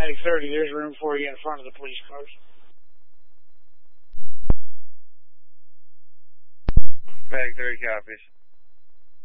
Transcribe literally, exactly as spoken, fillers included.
Medic thirty, there's room for you in front of the police cars. Medic thirty copies.